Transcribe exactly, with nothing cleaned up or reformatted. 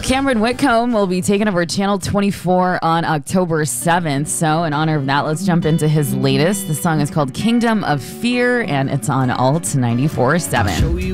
Cameron Whitcomb will be taking over Channel twenty-four on October seventh. So in honor of that, let's jump into his latest. The song is called Kingdom of Fear, and it's on Alt ninety-four point seven.